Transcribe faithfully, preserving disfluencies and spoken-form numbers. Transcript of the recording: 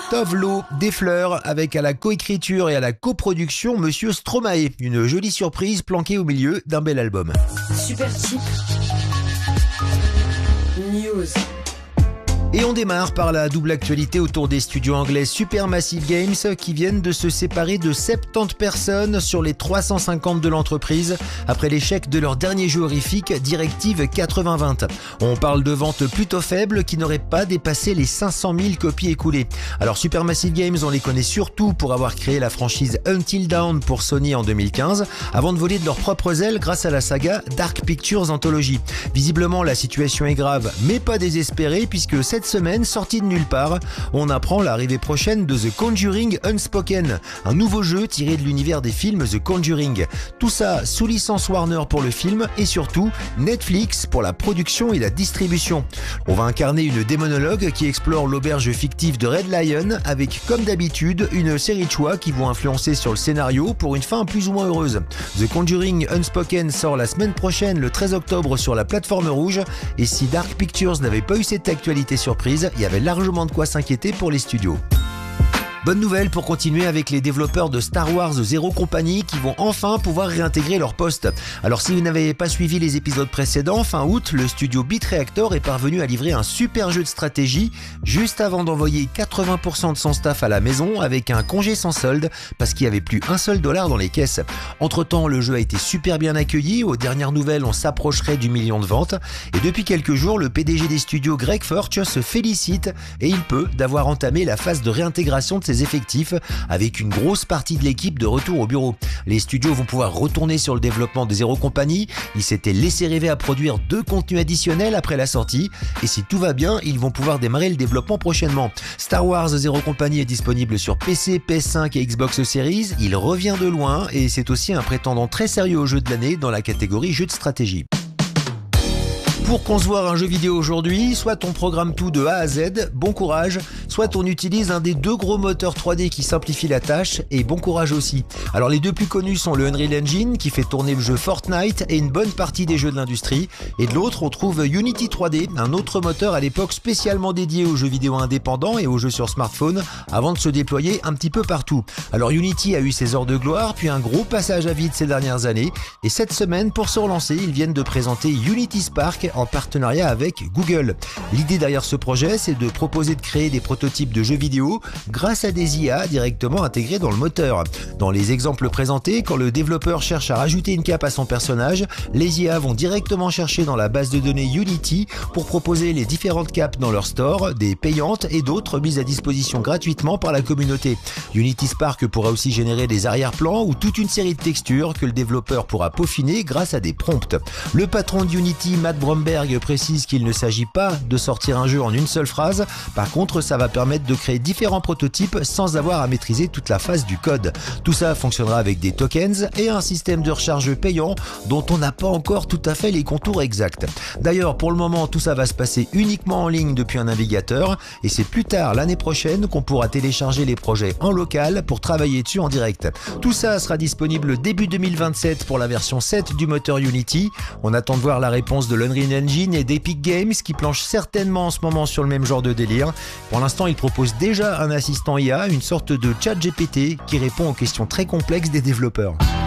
Tove Lo, des fleurs, avec à la coécriture et à la coproduction Monsieur Stromae. Une jolie surprise planquée au milieu d'un bel album. Superchips News. Et on démarre par la double actualité autour des studios anglais Supermassive Games qui viennent de se séparer de soixante-dix personnes sur les trois cent cinquante de l'entreprise après l'échec de leur dernier jeu horrifique Directive quatre-vingts vingt. On parle de ventes plutôt faibles qui n'auraient pas dépassé les cinq cent mille copies écoulées. Alors Supermassive Games, on les connaît surtout pour avoir créé la franchise Until Dawn pour Sony en deux mille quinze avant de voler de leurs propres ailes grâce à la saga Dark Pictures Anthology. Visiblement la situation est grave mais pas désespérée puisque cette semaine, sortie de nulle part, on apprend l'arrivée prochaine de The Conjuring Unspoken, un nouveau jeu tiré de l'univers des films The Conjuring. Tout ça sous licence Warner pour le film et surtout Netflix pour la production et la distribution. On va incarner une démonologue qui explore l'auberge fictive de Red Lion avec, comme d'habitude, une série de choix qui vont influencer sur le scénario pour une fin plus ou moins heureuse. The Conjuring Unspoken sort la semaine prochaine, le treize octobre, sur la plateforme rouge et si Dark Pictures n'avait pas eu cette actualité surprise, il y avait largement de quoi s'inquiéter pour les studios. Bonne nouvelle pour continuer avec les développeurs de Star Wars Zero Company qui vont enfin pouvoir réintégrer leur poste. Alors si vous n'avez pas suivi les épisodes précédents, fin août, le studio Beat Reactor est parvenu à livrer un super jeu de stratégie juste avant d'envoyer quatre-vingts pour cent de son staff à la maison avec un congé sans solde parce qu'il n'y avait plus un seul dollar dans les caisses. Entre temps, le jeu a été super bien accueilli. Aux dernières nouvelles, on s'approcherait du million de ventes. Et depuis quelques jours, le P D G des studios Greg Forch se félicite et il peut d'avoir entamé la phase de réintégration de ses effectifs avec une grosse partie de l'équipe de retour au bureau. Les studios vont pouvoir retourner sur le développement de Zero Company. Ils s'étaient laissés rêver à produire deux contenus additionnels après la sortie et si tout va bien, ils vont pouvoir démarrer le développement prochainement. Star Wars Zero Company est disponible sur P C, P S cinq et Xbox Series. Il revient de loin et c'est aussi un prétendant très sérieux au jeu de l'année dans la catégorie jeu de stratégie. Pour concevoir un jeu vidéo aujourd'hui, soit on programme tout de A à Z, bon courage, soit on utilise un des deux gros moteurs trois D qui simplifient la tâche, et bon courage aussi. Alors les deux plus connus sont le Unreal Engine qui fait tourner le jeu Fortnite et une bonne partie des jeux de l'industrie, et de l'autre on trouve Unity trois D, un autre moteur à l'époque spécialement dédié aux jeux vidéo indépendants et aux jeux sur smartphone, avant de se déployer un petit peu partout. Alors Unity a eu ses heures de gloire, puis un gros passage à vide ces dernières années, et cette semaine, pour se relancer, ils viennent de présenter Unity Spark en partenariat avec Google. L'idée derrière ce projet, c'est de proposer de créer des prototypes de jeux vidéo grâce à des I A directement intégrés dans le moteur. Dans les exemples présentés, quand le développeur cherche à rajouter une cape à son personnage, les I A vont directement chercher dans la base de données Unity pour proposer les différentes capes dans leur store, des payantes et d'autres mises à disposition gratuitement par la communauté. Unity Spark pourra aussi générer des arrière-plans ou toute une série de textures que le développeur pourra peaufiner grâce à des prompts. Le patron d'Unity, Matt Bromberg, précise qu'il ne s'agit pas de sortir un jeu en une seule phrase. Par contre, ça va permettre de créer différents prototypes sans avoir à maîtriser toute la phase du code. Tout ça fonctionnera avec des tokens et un système de recharge payant dont on n'a pas encore tout à fait les contours exacts. D'ailleurs, pour le moment, tout ça va se passer uniquement en ligne depuis un navigateur et c'est plus tard l'année prochaine qu'on pourra télécharger les projets en local pour travailler dessus en direct. Tout ça sera disponible début deux mille vingt-sept pour la version sept du moteur Unity. On attend de voir la réponse de l'Unreal Engine et d'Epic Games qui planchent certainement en ce moment sur le même genre de délire. Pour l'instant, ils proposent déjà un assistant I A, une sorte de chat G P T qui répond aux questions très complexes des développeurs.